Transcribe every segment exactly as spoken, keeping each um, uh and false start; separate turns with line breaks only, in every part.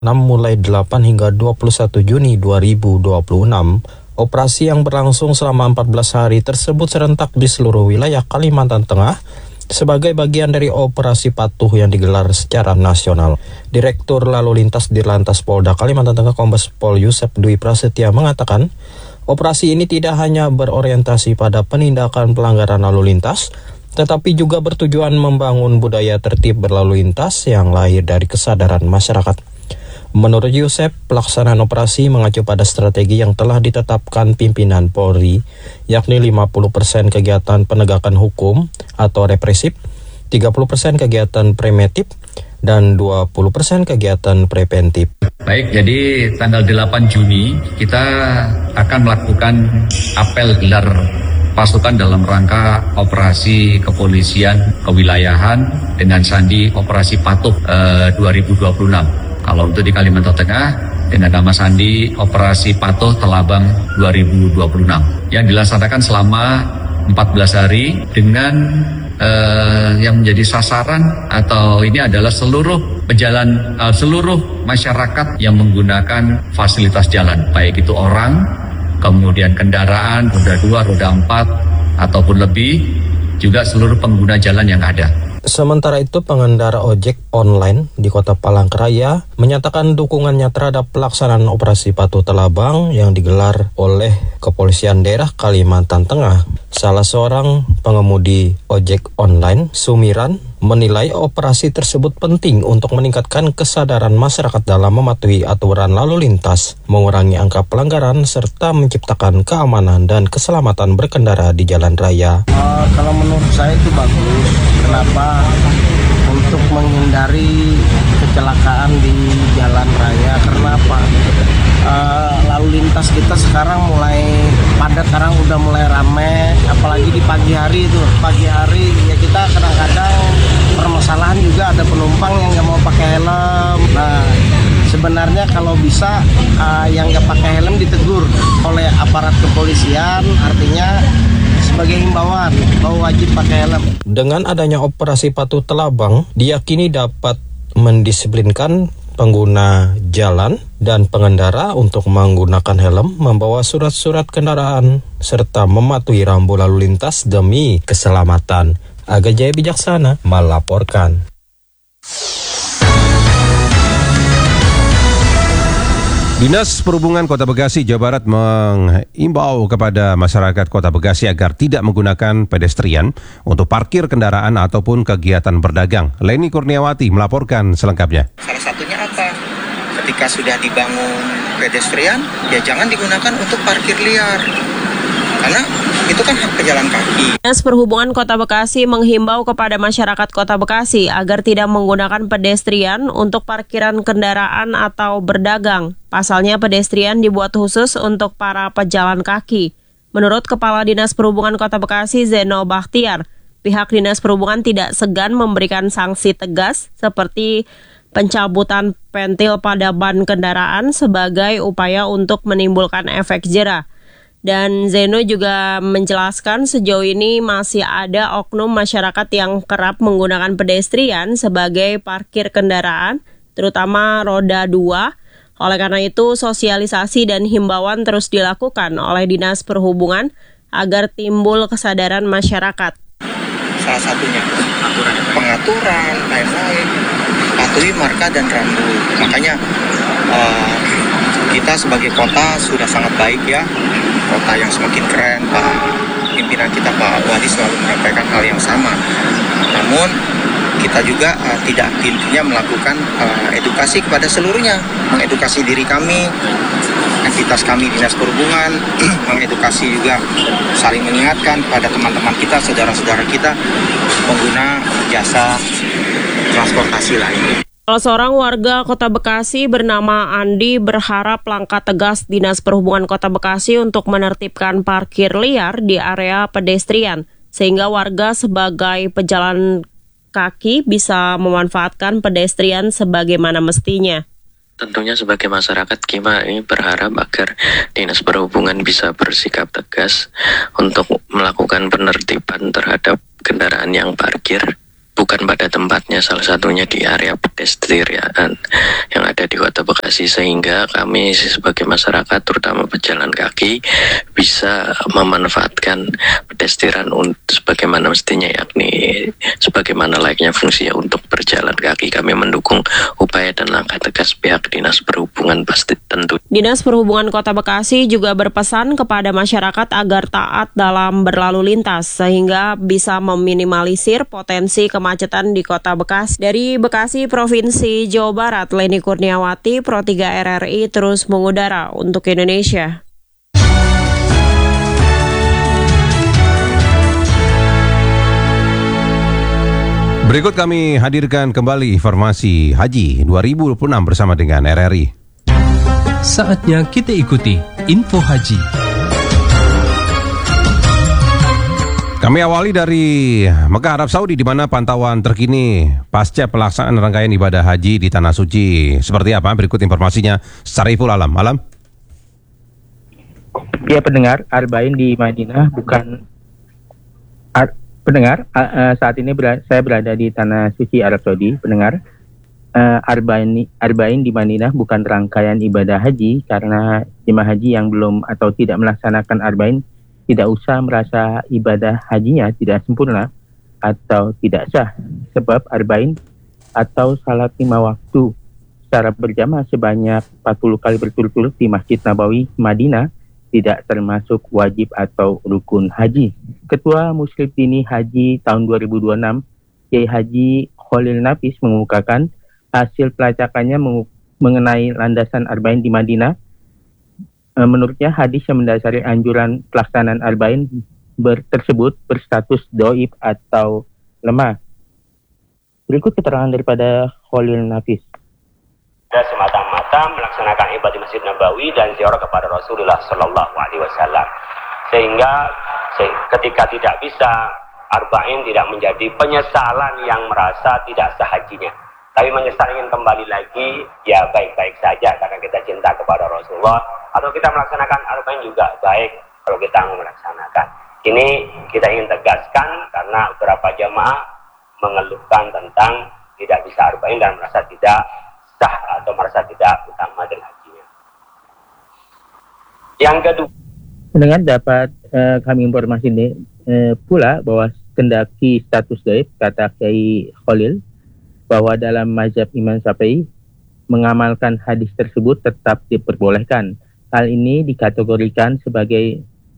mulai delapan hingga dua puluh satu Juni dua ribu dua puluh enam. Operasi yang berlangsung selama empat belas hari tersebut serentak di seluruh wilayah Kalimantan Tengah sebagai bagian dari operasi patuh yang digelar secara nasional. Direktur Lalu Lintas Dirlantas Polda Kalimantan Tengah Kombes Pol Yusef Dwi Prasetya mengatakan, operasi ini tidak hanya berorientasi pada penindakan pelanggaran lalu lintas, tetapi juga bertujuan membangun budaya tertib berlalu lintas yang lahir dari kesadaran masyarakat. Menurut Yusef, pelaksanaan operasi mengacu pada strategi yang telah ditetapkan pimpinan Polri, yakni lima puluh persen kegiatan penegakan hukum atau represif, tiga puluh persen kegiatan preventif, dan dua puluh persen kegiatan preventif.
Baik, jadi tanggal delapan Juni kita akan melakukan apel gelar pasukan dalam rangka operasi kepolisian kewilayahan dengan sandi Operasi Patuh eh, dua ribu dua puluh enam. Kalau untuk di Kalimantan Tengah dengan nama sandi Operasi Patuh Telabang dua ribu dua puluh enam yang dilaksanakan selama empat belas hari dengan uh, yang menjadi sasaran atau ini adalah seluruh pejalan uh, seluruh masyarakat yang menggunakan fasilitas jalan, baik itu orang, kemudian kendaraan roda dua, roda empat ataupun lebih, juga seluruh pengguna jalan yang ada.
Sementara itu, pengendara ojek online di Kota Palangkaraya menyatakan dukungannya terhadap pelaksanaan operasi Patuh Telabang yang digelar oleh Kepolisian Daerah Kalimantan Tengah. Salah seorang pengemudi ojek online, Sumiran, menilai operasi tersebut penting untuk meningkatkan kesadaran masyarakat dalam mematuhi aturan lalu lintas, mengurangi angka pelanggaran, serta menciptakan keamanan dan keselamatan berkendara di jalan raya.
Uh, kalau menurut saya itu bagus. Kenapa? Untuk menghindari kecelakaan di jalan raya. Kenapa? Uh, lalu lintas kita sekarang mulai padat, sekarang udah mulai ramai, apalagi di pagi hari itu. Pagi hari ya kita kadang-kadang permasalahan juga ada penumpang yang nggak mau pakai helm. Nah, sebenarnya kalau bisa uh, yang nggak pakai helm ditegur oleh aparat kepolisian, artinya sebagai himbauan bahwa wajib pakai helm.
Dengan adanya operasi Patuh Telabang, diyakini dapat mendisiplinkan pengguna jalan dan pengendara untuk menggunakan helm, membawa surat-surat kendaraan, serta mematuhi rambu lalu lintas demi keselamatan. Aga Jaya Bijaksana melaporkan.
Dinas Perhubungan Kota Bekasi, Jawa Barat mengimbau kepada masyarakat Kota Bekasi agar tidak menggunakan pedestrian untuk parkir kendaraan ataupun kegiatan berdagang. Leni Kurniawati melaporkan selengkapnya.
Salah satunya apa? Ketika sudah dibangun pedestrian, ya jangan digunakan untuk parkir liar. Karena itu kan hak pejalan kaki.
Dinas Perhubungan Kota Bekasi menghimbau kepada masyarakat Kota Bekasi agar tidak menggunakan pedestrian untuk parkiran kendaraan atau berdagang. Pasalnya pedestrian dibuat khusus untuk para pejalan kaki. Menurut Kepala Dinas Perhubungan Kota Bekasi, Zeno Bakhtiar, pihak Dinas Perhubungan tidak segan memberikan sanksi tegas seperti pencabutan pentil pada ban kendaraan sebagai upaya untuk menimbulkan efek jera. Dan Zeno juga menjelaskan sejauh ini masih ada oknum masyarakat yang kerap menggunakan pedestrian sebagai parkir kendaraan, terutama roda dua. Oleh karena itu, sosialisasi dan himbauan terus dilakukan oleh Dinas Perhubungan agar timbul kesadaran masyarakat.
Salah satunya pengaturan, lain-lain, patuhi marka dan rambu. Makanya uh, kita sebagai kota sudah sangat baik ya. Kota yang semakin keren, Pak pimpinan kita Pak Wadi selalu menyampaikan hal yang sama. Namun kita juga uh, tidak intinya melakukan uh, edukasi kepada seluruhnya, mengedukasi diri kami, entitas kami Dinas Perhubungan, mengedukasi juga saling mengingatkan pada teman-teman kita, saudara-saudara kita pengguna jasa transportasi lain.
Salah seorang warga Kota Bekasi bernama Andi berharap langkah tegas Dinas Perhubungan Kota Bekasi untuk menertibkan parkir liar di area pedestrian, sehingga warga sebagai pejalan kaki bisa memanfaatkan pedestrian sebagaimana mestinya.
Tentunya sebagai masyarakat kita ini berharap agar Dinas Perhubungan bisa bersikap tegas untuk melakukan penertiban terhadap kendaraan yang parkir. bukan pada tempatnya, salah satunya di area pedestrian yang ada di Kota Bekasi, sehingga kami sebagai masyarakat terutama pejalan kaki bisa memanfaatkan pedestrian untuk sebagaimana mestinya, yakni sebagaimana layaknya fungsinya untuk berjalan kaki. Kami mendukung upaya dan langkah tegas pihak Dinas Perhubungan pasti tentu.
Dinas Perhubungan Kota Bekasi juga berpesan kepada masyarakat agar taat dalam berlalu lintas sehingga bisa meminimalisir potensi kemacetan di Kota Bekasi. Dari Bekasi, Provinsi Jawa Barat, Leni Kurniawati, Pro tiga R R I terus mengudara untuk Indonesia.
Berikut kami hadirkan kembali informasi Haji dua ribu dua puluh enam bersama dengan R R I.
Saatnya kita ikuti info haji.
Kami awali dari Mekah, Arab Saudi, di mana pantauan terkini pasca pelaksanaan rangkaian ibadah haji di Tanah Suci seperti apa? Berikut informasinya, Sariful Alam. Alam.
Ya, pendengar, Arba'in di Madinah bukan Ar, pendengar uh, saat ini ber, saya berada di Tanah Suci Arab Saudi. Pendengar, uh, Arba'in Arba'in di Madinah bukan rangkaian ibadah haji, karena jemaah haji yang belum atau tidak melaksanakan Arba'in tidak usah merasa ibadah hajinya tidak sempurna atau tidak sah, sebab Arba'in atau salat lima waktu secara berjamaah sebanyak empat puluh kali berturut-turut di Masjid Nabawi Madinah tidak termasuk wajib atau rukun haji. Ketua Muslim Dini Haji tahun dua ribu dua puluh enam, Kiai Haji Khalil Nafis, mengungkapkan hasil pelacakannya mengenai landasan Arba'in di Madinah. Menurutnya, hadis yang mendasari anjuran pelaksanaan Arba'in ber, tersebut berstatus doib atau lemah. Berikut keterangan daripada Khalil Nafis.
Kita semata-mata melaksanakan ibadah di Masjid Nabawi dan ziarah kepada Rasulullah Shallallahu Alaihi Wasallam, sehingga ketika tidak bisa Arba'in tidak menjadi penyesalan yang merasa tidak sah hajinya, tapi menyesal ingin kembali lagi, ya baik-baik saja karena kita cinta kepada Rasulullah. Atau kita melaksanakan Arba'in juga baik kalau kita mau melaksanakan. Ini kita ingin tegaskan karena beberapa jamaah mengeluhkan tentang tidak bisa Arba'in dan merasa tidak sah atau merasa tidak utama dari hajinya. Yang kedua,
pendengar dapat uh, kami informasi ini uh, pula bahwa kendaki status gaib, kata Kiai Khalil, bahwa dalam mazhab Imam Syafi'i mengamalkan hadis tersebut tetap diperbolehkan. Hal ini dikategorikan sebagai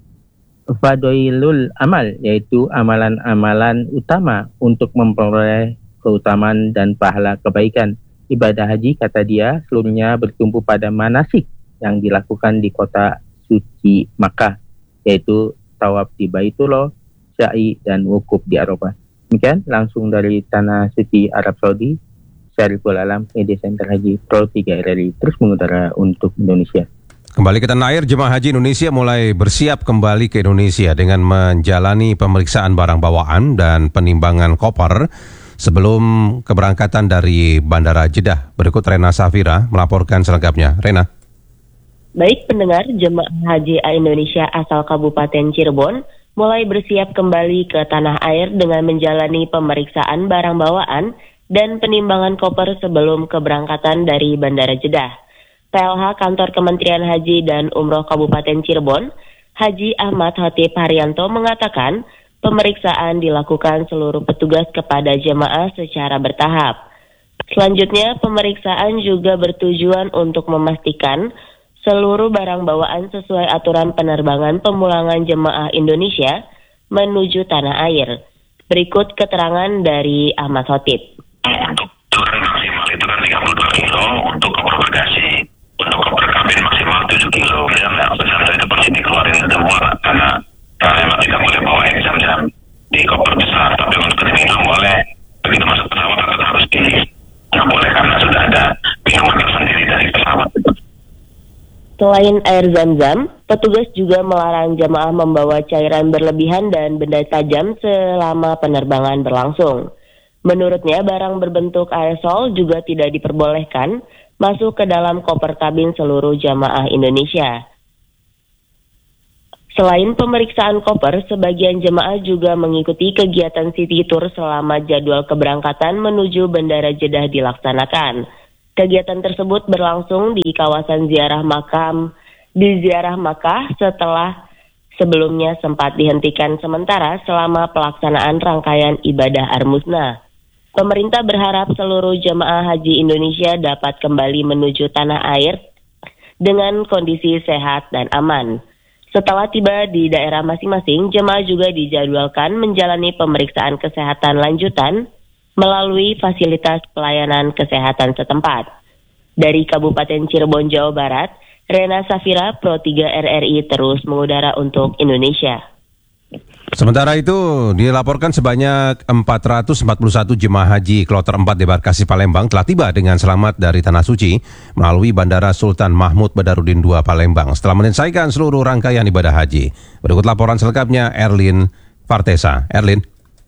fadailul amal, yaitu amalan-amalan utama untuk memperoleh keutamaan dan pahala kebaikan. Ibadah haji, kata dia, seluruhnya bertumpu pada manasik yang dilakukan di kota suci Makkah, yaitu tawaf di Baitullah, sa'i, dan wukuf di Arafah. Demikian langsung dari Tanah Suci Arab Saudi, Syariful Alam, Media Center Haji Pro tiga R R I terus mengudara untuk Indonesia.
Kembali ke tanah air, jemaah haji Indonesia mulai bersiap kembali ke Indonesia dengan menjalani pemeriksaan barang bawaan dan penimbangan koper sebelum keberangkatan dari Bandara Jeddah. Berikut Rena Safira melaporkan selengkapnya. Rena.
Baik pendengar, jemaah haji Indonesia asal Kabupaten Cirebon mulai bersiap kembali ke tanah air dengan menjalani pemeriksaan barang bawaan dan penimbangan koper sebelum keberangkatan dari Bandara Jeddah. P L H Kantor Kementerian Haji dan Umroh Kabupaten Cirebon, Haji Ahmad Hatip Haryanto, mengatakan pemeriksaan dilakukan seluruh petugas kepada jemaah secara bertahap. Selanjutnya, pemeriksaan juga bertujuan untuk memastikan seluruh barang bawaan sesuai aturan penerbangan pemulangan jemaah Indonesia menuju tanah air. Berikut keterangan dari Ahmad Hatip.
Untuk ukuran maksimal itu kan tiga puluh dua kilo, untuk koper bagasi, untuk koper kabin maksimal tujuh kilo. Ya, nah, pesawat itu pasti dikeluarin semua karena karena memang tidak boleh bawa yang jam-jam di koper besar, tapi untuk minum boleh. Begitu masuk pesawat tetap harus di nggak boleh karena sudah ada minuman tersendiri dari pesawat.
Selain air zam-zam, petugas juga melarang jemaah membawa cairan berlebihan dan benda tajam selama penerbangan berlangsung. Menurutnya, barang berbentuk aerosol juga tidak diperbolehkan masuk ke dalam koper kabin seluruh jamaah Indonesia. Selain pemeriksaan koper, sebagian jemaah juga mengikuti kegiatan city tour selama jadwal keberangkatan menuju Bandara Jeddah dilaksanakan. Kegiatan tersebut berlangsung di kawasan ziarah makam di ziarah Makkah setelah sebelumnya sempat dihentikan sementara selama pelaksanaan rangkaian ibadah Armusna. Pemerintah berharap seluruh jemaah haji Indonesia dapat kembali menuju tanah air dengan kondisi sehat dan aman. Setelah tiba di daerah masing-masing, jemaah juga dijadwalkan menjalani pemeriksaan kesehatan lanjutan melalui fasilitas pelayanan kesehatan setempat. Dari Kabupaten Cirebon, Jawa Barat, Rena Safira, Pro tiga R R I terus mengudara untuk Indonesia.
Sementara itu, dilaporkan sebanyak empat ratus empat puluh satu jemaah haji kloter empat debarkasi Palembang telah tiba dengan selamat dari Tanah Suci melalui Bandara Sultan Mahmud Badarudin dua Palembang setelah menyelesaikan seluruh rangkaian ibadah haji. Berikut laporan selengkapnya Erlin Fartesa. Erlin.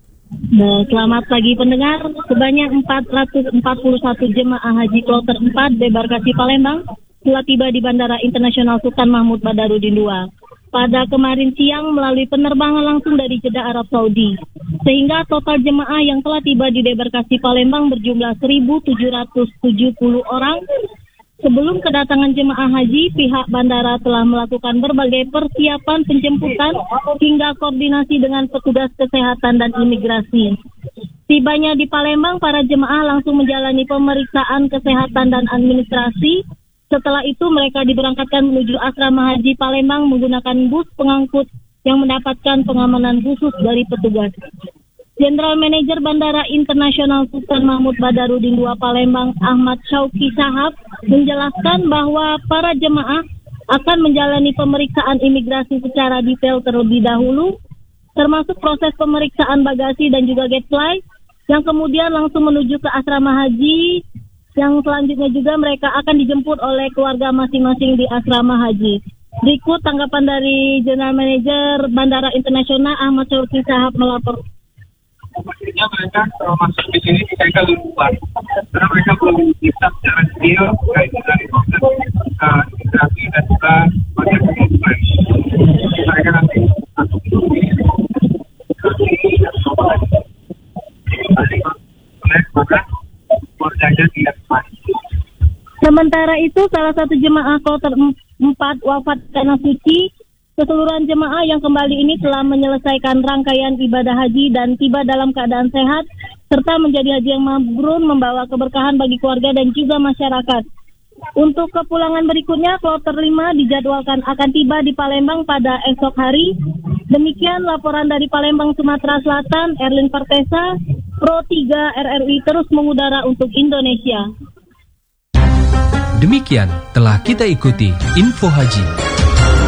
Selamat pagi pendengar, sebanyak empat ratus empat puluh satu jemaah haji kloter empat debarkasi Palembang telah tiba di Bandara Internasional Sultan Mahmud Badarudin dua. Pada kemarin siang melalui penerbangan langsung dari Jeddah, Arab Saudi. Sehingga total jemaah yang telah tiba di debarkasi Palembang berjumlah seribu tujuh ratus tujuh puluh orang. Sebelum kedatangan jemaah haji, pihak bandara telah melakukan berbagai persiapan penjemputan hingga koordinasi dengan petugas kesehatan dan imigrasi. Tibanya di Palembang, para jemaah langsung menjalani pemeriksaan kesehatan dan administrasi. Setelah itu mereka diberangkatkan menuju asrama haji Palembang menggunakan bus pengangkut yang mendapatkan pengamanan khusus dari petugas. General Manager Bandara Internasional Sultan Mahmud Badarudin dua Palembang, Ahmad Syauki Sahab, menjelaskan bahwa para jemaah akan menjalani pemeriksaan imigrasi secara detail terlebih dahulu, termasuk proses pemeriksaan bagasi dan juga gate fly, yang kemudian langsung menuju ke asrama haji. Yang selanjutnya juga mereka akan dijemput oleh keluarga masing-masing di asrama haji. Berikut tanggapan dari General Manager Bandara Internasional Ahmad Syauki Sahab melapor.
Pastinya mereka kalau masuk di sini mereka luar, karena mereka belum bisa secara detail terkait dengan proses imigrasi dan juga bagian kemudian. Mereka nanti masuk di sini,
sementara itu, salah satu jemaah kloter empat wafat Tanah Suci. Keseluruhan jemaah yang kembali ini telah menyelesaikan rangkaian ibadah haji dan tiba dalam keadaan sehat, serta menjadi haji yang mabrur membawa keberkahan bagi keluarga dan juga masyarakat. Untuk kepulangan berikutnya, kloter lima dijadwalkan akan tiba di Palembang pada esok hari. Demikian laporan dari Palembang, Sumatera Selatan, Erlin Fartesa, Pro tiga R R I terus mengudara untuk Indonesia.
Demikian telah kita ikuti Info Haji.